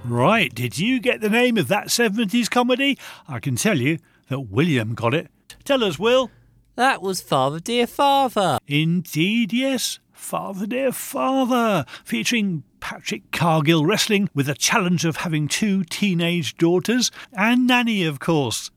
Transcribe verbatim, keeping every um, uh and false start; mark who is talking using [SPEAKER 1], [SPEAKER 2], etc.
[SPEAKER 1] Right, did you get the name of that seventies comedy? I can tell you that William got it. Tell us, Will.
[SPEAKER 2] That was Father Dear Father.
[SPEAKER 1] Indeed, yes. Father Dear Father, featuring Patrick Cargill wrestling with the challenge of having two teenage daughters, and Nanny, of course.